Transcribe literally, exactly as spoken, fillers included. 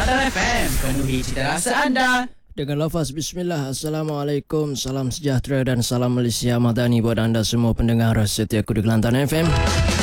Kelantan F M, penuhi cita rasa anda. Dengan lafaz Bismillah, Assalamualaikum, salam sejahtera dan salam Malaysia Madani buat anda semua pendengar setiaku di Kelantan F M.